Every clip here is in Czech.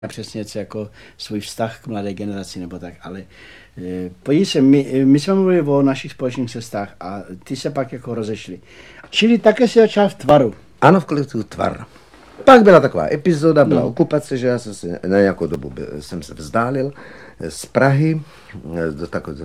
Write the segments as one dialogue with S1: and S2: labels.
S1: přesně jako svůj vztah k mladé generaci nebo tak, ale podívej se, my jsme mluvili o našich společných cestách a ty se pak jako rozešli. Čili také si začal v Tvaru.
S2: Ano, v kolektivu Tvar. Pak byla taková epizoda, byla okupace, že já jsem se na nějakou dobu jsem se vzdálil z Prahy do takového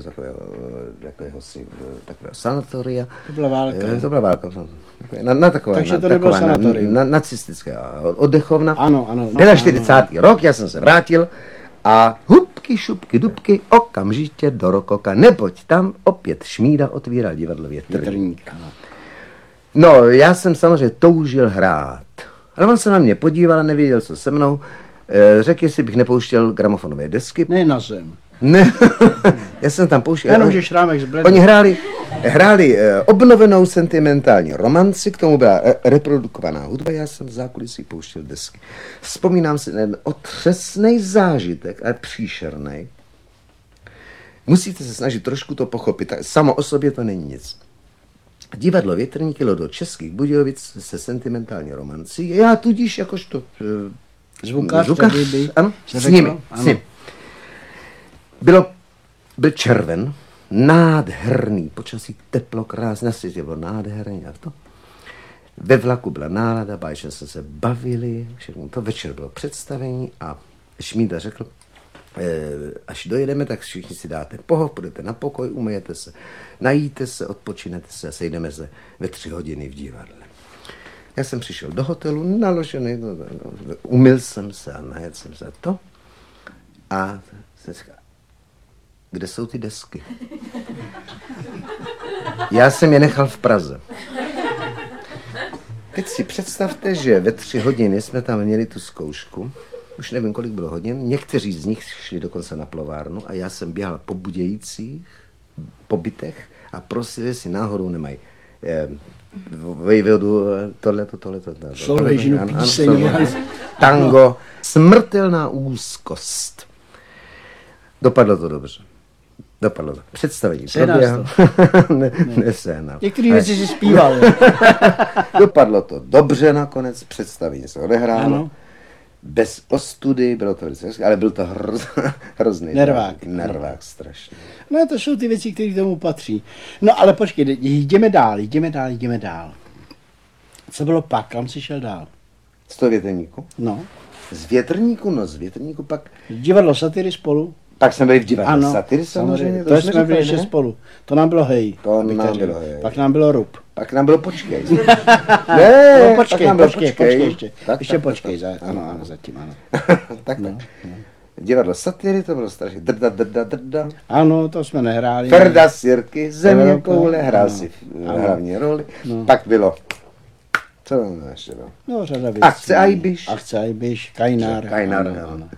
S2: sanatoria.
S1: To byla válka.
S2: To byla válka. Na takové,
S1: takže to nebylo sanatorium.
S2: Nacistické oddechovna.
S1: Ano.
S2: Byla 40. rok, já jsem se vrátil a hubky, šupky, dubky, okamžitě do Rokoka, neboť tam opět Šmída otvíral divadlo Větrník. No, já jsem samozřejmě toužil hrát. Ale on se na mě podíval a nevěděl, co se mnou. Řekl, jestli bych nepouštěl gramofonové desky.
S1: Ne na zem.
S2: Ne, já jsem tam pouštěl.
S1: Jenom, že Šrámek zbledl.
S2: Oni hráli obnovenou sentimentální romanci, k tomu byla reprodukovaná hudba, já jsem v zákulisí pouštěl desky. Vzpomínám si ten otřesný zážitek, ale příšerný. Musíte se snažit trošku to pochopit, samo o sobě to není nic. Divadlo Větrník jelo do Českých Budějovic se sentimentální romancí. Já tudíž jakožto
S1: Zvukař,
S2: ano, s ním. Byl červen, nádherný, počasí teplo, krásné, na světě bylo nádherný a to. Ve vlaku byla nálada, báječně jsme se bavili, všechno to, večer bylo představení a Šmída řekl, až dojedeme, tak všichni si dáte pohoď, půjdete na pokoj, umyjete se, najíte se, odpočinete se a sejdeme se ve 3 hodiny v divadle. Já jsem přišel do hotelu, naložený, umyl jsem se a najedl jsem se to a jsem říkal, kde jsou ty desky? Já jsem je nechal v Praze. Teď si představte, že ve 3 hodiny jsme tam měli tu zkoušku. Už nevím, kolik bylo hodin. Někteří z nich šli dokonce na plovárnu a já jsem běhal po Budějcích, po bytech a prosili, jestli náhodou nemají vejvodu, tohleto.
S1: Solvežinu píseň.
S2: Tango. Smrtelná úzkost. Dopadlo to dobře. Představení proběhlo. Nesehnal.
S1: Některé věci si zpíval.
S2: Dopadlo to dobře nakonec, představení se odehrálo. Ano. Bez ostudy, bylo to velice hezké, ale byl to hrozný nervák strašný.
S1: No to jsou ty věci, které k tomu patří. No ale počkej, jdeme dál. Co bylo pak? Kam jsi šel dál?
S2: Z toho Větrníku?
S1: No.
S2: Z Větrníku pak...
S1: Divadlo Satyry spolu?
S2: Pak jsme byli v divadle Satyry samozřejmě.
S1: To jsme byli ještě spolu. To nám bylo hej. Pak nám bylo Rub.
S2: Pak nám bylo počkej.
S1: Ne, počkej ještě. Ještě počkej. Ano, zatím ano.
S2: Tak. Divadlo Satyry, to bylo strašně drda.
S1: Ano, to jsme nehráli.
S2: Ferda Sirky, Země koule, hrál si hlavní roli. Pak bylo... Co tam ještě bylo?
S1: No, řada věcí.
S2: Akce Ajbiš,
S1: Kajnár.
S2: Ano.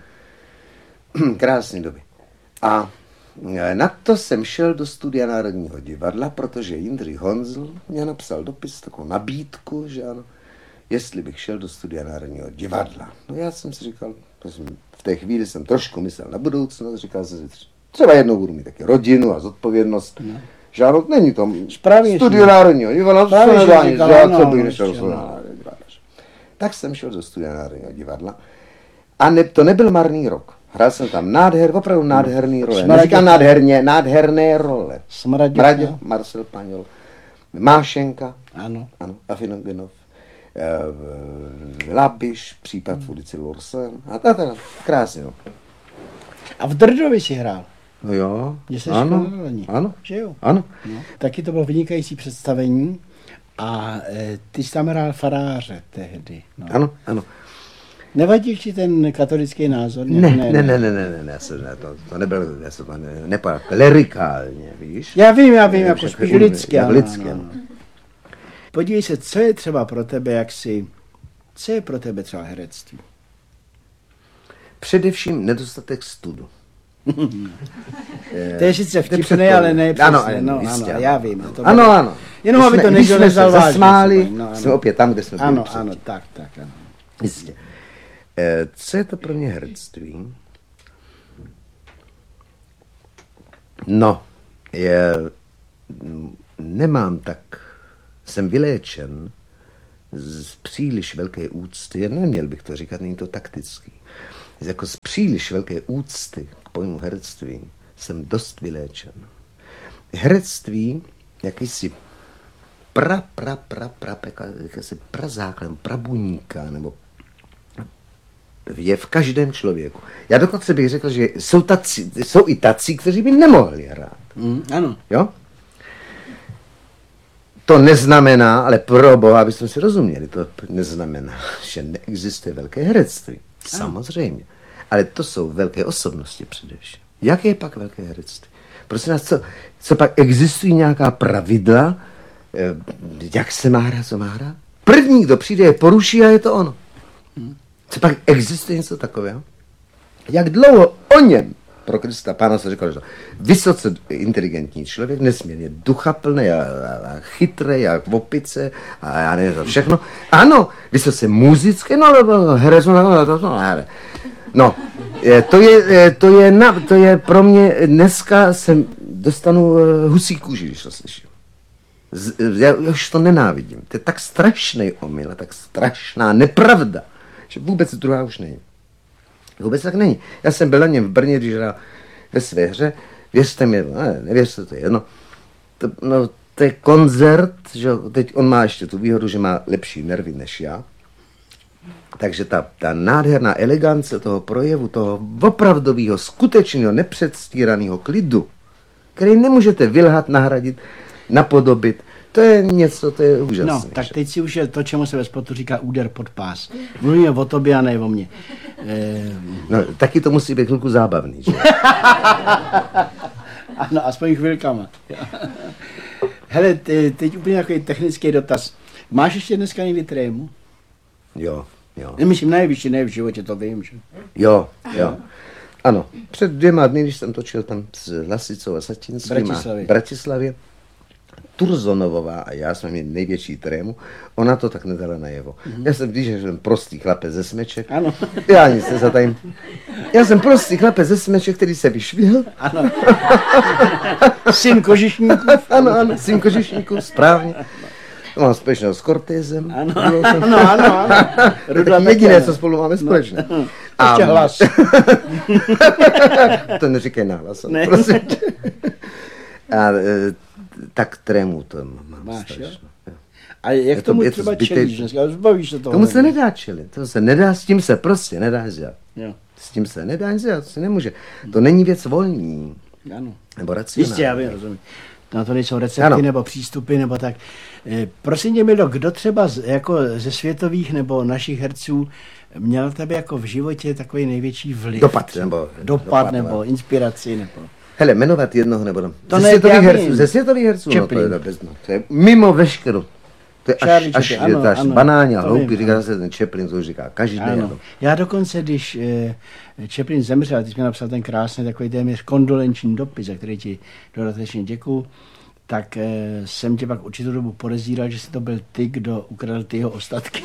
S2: Krásné doby. A na to jsem šel do Studia Národního divadla, protože Jindřich Honzl mě napsal dopis, takovou nabídku, že ano, jestli bych šel do Studia Národního divadla. No já jsem si říkal, v té chvíli jsem trošku myslel na budoucnost, říkal jsem si, třeba jednou budu mít taky rodinu a zodpovědnost. No. Že ano, není to Studio Národního divadla, co bych nešel do Národního divadla. Tak jsem šel do Studia Národního divadla a to nebyl marný rok. Hrál jsem tam opravdu nádherný role. Neříkám nádherné role. Smradě, Marcel Paňol, Mášenka,
S1: ano,
S2: Afinogenov, Labiš, případ v ulici Lorsen. A teda, krásně. No.
S1: A v Drdovi si hrál?
S2: No jo,
S1: ano. Že jo?
S2: Ano.
S1: No. Taky to bylo vynikající představení a ty jsi tam hrál faráře tehdy. No.
S2: Ano.
S1: Nevadí ti ten katolický názor?
S2: Ne, to nebylo, nepadlo klerikálně, víš?
S1: Já vím, jako spíš lidsky.
S2: Ano.
S1: Podívej se, co je třeba pro tebe, co je pro tebe třeba herectví?
S2: Především nedostatek studu.
S1: To je sice vtipné, ale ne přesně. Ano, já vím.
S2: Ano.
S1: Jenom aby to někdo nezal vážně.
S2: Zasmáli, jsme opět tam, kde jsme byli.
S1: Ano, tak.
S2: Jistě. Co je to pro mě herectví? No, jsem vyléčen z příliš velké úcty, neměl bych to říkat, není to taktický, jako z příliš velké úcty k pojmu herectví jsem dost vyléčen. Herectví, jakýsi prazáklad, prabuníka, nebo je v každém člověku. Já dokonce bych řekl, že jsou i tací, kteří by nemohli hrát.
S1: Ano.
S2: Jo? To neznamená, ale pro Boha, abychom si rozuměli, to neznamená, že neexistuje velké herectví. Samozřejmě. Ale to jsou velké osobnosti především. Jaké je pak velké herectví? Prosím nás, co pak existují nějaká pravidla, jak se má hrát, co má hrát? První, kdo přijde, je poruší a je to ono. Co pak existuje něco takového? Jak dlouho o něm pro Krista Pána se říkalo, že vysoce inteligentní člověk, nesmírně duchaplný a chytrý, jak v opice a já nevím, to všechno. Ano, vysoce muzické, no herec, no, to je pro mě, dneska dostanu husí kůži, když to slyším. Já už to nenávidím. To je tak strašný omyl, tak strašná nepravda, že vůbec druhá už není. Vůbec tak není. Já jsem byl na něm v Brně, když hrál ve své hře. Věřte mi, nevěřte, to je jedno. To je koncert, že teď on má ještě tu výhodu, že má lepší nervy než já. Takže ta nádherná elegance toho projevu, toho opravdového, skutečného, nepředstíraného klidu, který nemůžete vylhat, nahradit, napodobit, to je něco, to je úžasné.
S1: No, tak teď si už je to, čemu se ve sportu říká úder pod pás. Mluvíme o tobě a ne o mně.
S2: No, taky to musí být chvilku zábavný, že?
S1: Ano, aspoň chvilkama. Hele, teď úplně takový technický dotaz. Máš ještě dneska někdy trému?
S2: Jo.
S1: Nemyslím nejvyšší, ne v životě, to vím, že?
S2: Jo. Ano, před 2 dny, když jsem točil tam s Lasicou a Sačinským v Bratislavě, Turzonovová a já jsme měli největší trému, ona to tak nedala najevo. Já jsem, když jsem prostý chlapec ze Smeček,
S1: ano.
S2: Já nic nezatajím. Já jsem prostý chlapec ze Smeček, který se vyšvihl.
S1: Ano. Syn kožišníků.
S2: Ano, syn kožišníků, správně. Mám společného s Cortézem.
S1: Ano.
S2: Jediné, co spolu máme společné.
S1: Ještě hlas.
S2: To neříkej nahlas.
S1: Ne.
S2: Prosím. A tak trému to mám.
S1: Máš, jo? A jak tomu třeba čelíš dneska? Zbavíš se toho?
S2: Tomu se nedá čelit. To se nedá, s tím se prostě nedá dělat.
S1: Jo.
S2: S tím se nedá dělat, to se nemůže. To není věc volní.
S1: Ano.
S2: Nebo racionální.
S1: Jistě, já vím, rozumím. Na to nejsou recepty nebo přístupy, nebo tak. Prosím tě, Mildo, kdo třeba jako ze světových nebo našich herců měl na tebe jako v životě takový největší vliv? Dopad nebo inspiraci, nebo...
S2: Hele, jmenovat jednoho nebo
S1: to
S2: ze světových herců, no, to je mimo veškerou. To je až banálně a hloupý, říká se ten Chaplin, to už říká každý den.
S1: Já dokonce, když Chaplin zemřel, ty jsi mi napsal ten krásný takový téměř kondolenční dopis, za který ti dodatečně děkuju, tak jsem tě pak určitou dobu podezíral, že jsi to byl ty, kdo ukradl ty jeho ostatky.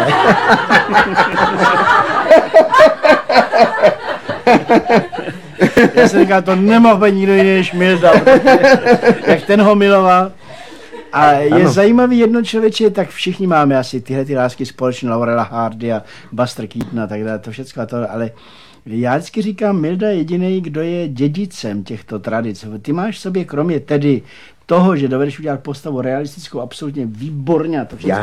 S1: Já jsem říkal, to nemohl být nikdo jiný než Milda, jak ten ho miloval. A je zajímavý jedno člověče, tak všichni máme asi tyhle ty lásky společné, Laurela Hardy a Buster Keaton a tak dále, to všechno to, ale já vždycky říkám, Milda je jediný, kdo je dědicem těchto tradic. Ty máš v sobě, kromě tedy toho, že dovedeš udělat postavu realistickou, absolutně výborně. To všechno.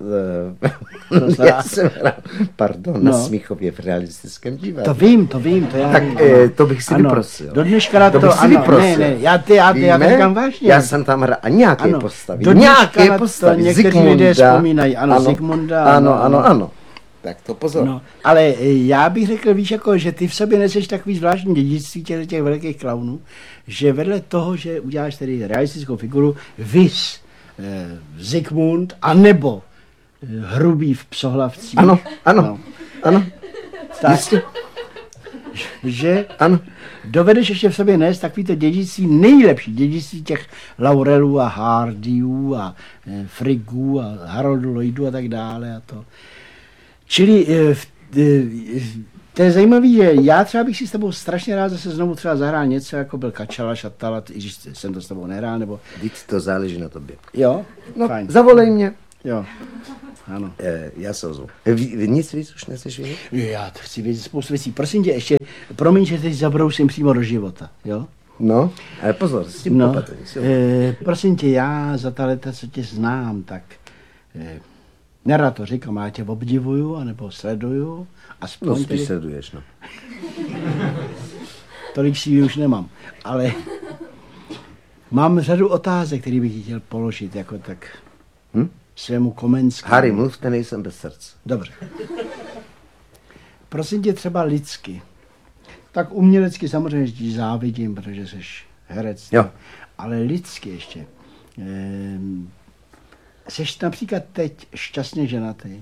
S2: Já jsem hrál, na Smíchově v realistickém divadle.
S1: To vím. To já
S2: tak to bych si vyprosil.
S1: Do dneška to bych si vyprosil. Ne, já to říkám vážně.
S2: Já jsem tam hrál nějaké postavy.
S1: Do nějaké postavy. Někteří lidé vzpomínají, Zikmunda.
S2: Ano. Tak to pozor.
S1: No, ale já bych řekl, víš, jako, že ty v sobě neseš takový zvláštní dědictví těch velkých klaunů, že vedle toho, že uděláš tedy realistickou figuru, vys Zikmund, anebo Hrubý v Psohlavcích.
S2: Ano.
S1: Tak, že dovedeš ještě v sobě nést takovýto dědictví, nejlepší dědictví těch Laurelů a Hardyů a Friggů a Haroldu Lloydů a tak dále a to. Čili to je zajímavé, že já třeba bych si s tebou strašně rád zase znovu třeba zahrál něco, jako byl Kačala, Šatala, i když jsem to s tebou nehrál, nebo...
S2: Víc to záleží na tobě.
S1: Jo?
S2: No,
S1: fajn.
S2: Zavolej mě,
S1: Jo, ano.
S2: Já se ozvu. Nic víc už nechceš vědět?
S1: Já to chci vědět spoustu věcí. Prosím tě, ještě, promiň, že teď zabrousím přímo do života, jo?
S2: No, ale pozor, s tím popatej.
S1: Prosím tě, já za ta léta, co tě znám, tak nerad to říkám, já tě obdivuju, anebo sleduju.
S2: No, spíš sleduješ, no.
S1: Tolik si už nemám, ale mám řadu otázek, které bych ti chtěl položit, jako tak svému Komenskému.
S2: Harry, mluvte, nejsem bez srdce.
S1: Dobře. Prosím tě třeba lidsky. Tak umělecky samozřejmě ti závidím, protože jsi herec.
S2: Jo.
S1: Ale lidsky ještě. Jsi například teď šťastně ženatý?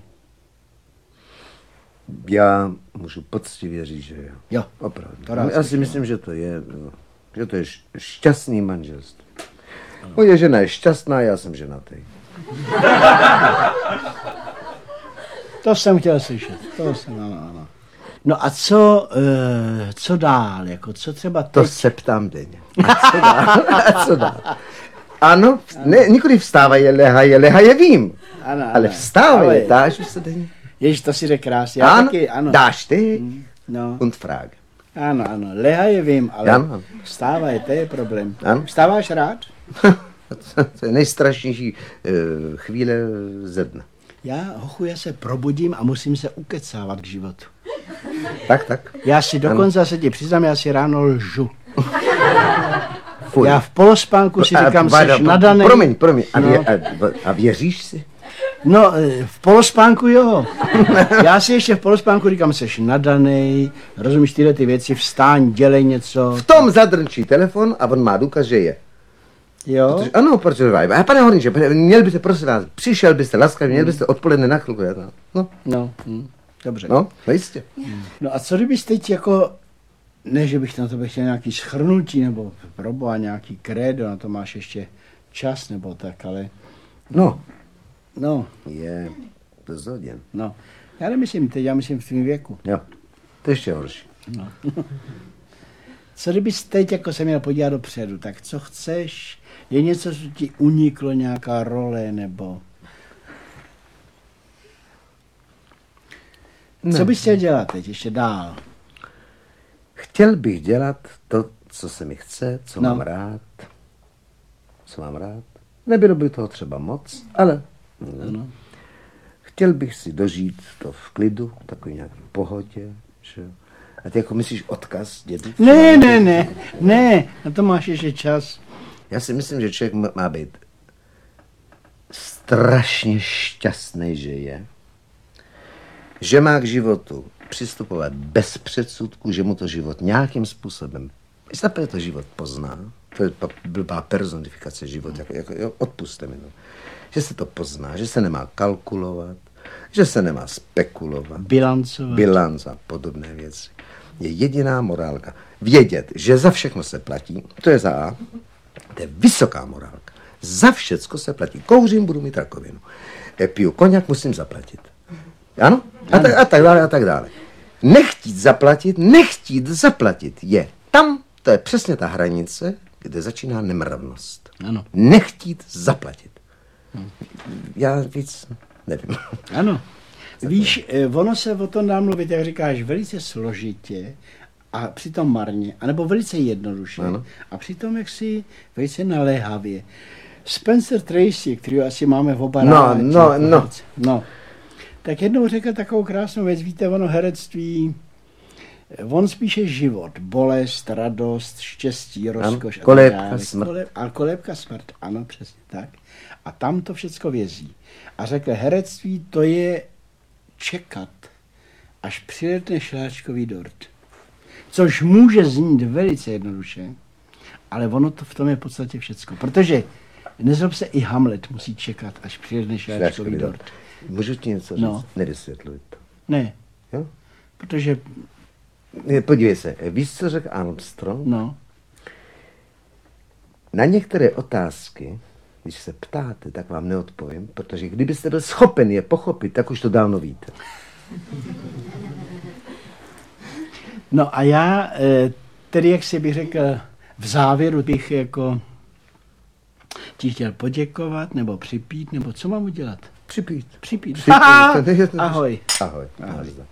S2: Já můžu poctivě říct, že jo.
S1: Jo.
S2: Opravdu.
S1: To
S2: Já si myslím, že to je šťastný manželství. Moje žena je šťastná, já jsem ženatý.
S1: To jsem chtěl slyšet. Ano. No a co dál? Jako, co třeba teď?
S2: To se ptám denně. A co dál? Ano, ne, nikdy vstávaje, lehaje, vím.
S1: Ano,
S2: ale vstávaje, dáš se denně.
S1: Ježiš, to si jde krásně. Já taky, ano.
S2: Dáš ty
S1: No.
S2: und frage.
S1: Ano, lehaje vím, ale
S2: ano.
S1: vstávaje, to je problém.
S2: Ano.
S1: Vstáváš rád?
S2: To je nejstrašnější chvíle ze dne.
S1: Já se probudím a musím se ukecávat k životu.
S2: Tak.
S1: Já si dokonce se ti přiznám, já si ráno lžu.
S2: Fuj.
S1: Já v polospánku si říkám, jsi nadanej.
S2: Promiň. A věříš si?
S1: No, v polospánku jo. Já si ještě v polospánku říkám, jsi nadanej, rozumíš tyhle ty věci, vstáň, dělej něco.
S2: V tom zadrčí telefon a on má důkaz, že je.
S1: Jo?
S2: Ano, protože a pane Horníče, měl byste, prosím vás, přišel byste laskavě, měl byste odpoledne na chvilku.
S1: No, dobře.
S2: No, jistě.
S1: No a co kdybys teď jako, ne, že bych na to chtěl nějaký shrnutí, nebo proboha nějaký krédo, na to máš ještě čas, nebo tak, ale... No.
S2: Je dost hodin.
S1: No. Já nemyslím teď, já myslím v tvým věku.
S2: Jo, to ještě horší.
S1: No. Co kdybys teď jako se měl podívat dopředu, tak co chceš? Je něco, co ti uniklo, nějaká role, nebo... Co bys chtěl dělat teď ještě dál?
S2: Chtěl bych dělat to, co se mi chce, co mám rád. Nebylo by toho třeba moc, ale chtěl bych si dožít to v klidu, takový nějaký pohodě. Že? A ty jako myslíš odkaz dědu?
S1: Ne, na to máš ještě čas.
S2: Já si myslím, že člověk má být strašně šťastný, že je. Že má k životu přistupovat bez předsudku, že mu to život nějakým způsobem, jestli to život pozná, to je blbá personifikace života, jako odpuste mi to. Že se to pozná, že se nemá kalkulovat, že se nemá spekulovat. Bilanc a podobné věci. Je jediná morálka. Vědět, že za všechno se platí, to je za A, to je vysoká morálka. Za všecko se platí. Kouřím, budu mít rakovinu. Piju koněk, musím zaplatit. Ano? A tak dále. Nechtít zaplatit je tam, to je přesně ta hranice, kde začíná nemravnost.
S1: Ano.
S2: Nechtít zaplatit. Já víc nevím.
S1: Ano. Víš, ono se o tom dá mluvit, jak říkáš, velice složitě a přitom marně, anebo velice jednoduše.
S2: Ano.
S1: A přitom jaksi velice naléhavě. Spencer Tracy, který asi máme v oba rádi. No. Tak jednou řekl takovou krásnou věc, víte, ono herectví, on spíše život, bolest, radost, štěstí, rozkoš.
S2: Kolébka, smrt.
S1: A kolébka, smrt, ano, přesně tak. A tam to všecko vězí. A řekl, herectví to je čekat, až přiletne šláčkový dort. Což může znít velice jednoduše, ale ono to v tom je v podstatě všecko. Protože, nezlob se, i Hamlet musí čekat, až přiletne šláčkový dort.
S2: Můžu ti něco říct? Nevysvětluj to.
S1: Ne.
S2: Jo?
S1: Protože...
S2: Podívej se, víš, co řekl Armstrong?
S1: No.
S2: Na některé otázky, když se ptáte, tak vám neodpovím, protože kdybyste byl schopen je pochopit, tak už to dávno víte.
S1: No a já, tedy jak si bych řekl, v závěru bych jako ti chtěl poděkovat, nebo připít, nebo co mám udělat?
S2: Připít.
S1: Připít.
S2: Připít.
S1: Ahoj.
S2: Ahoj.
S1: Ahoj.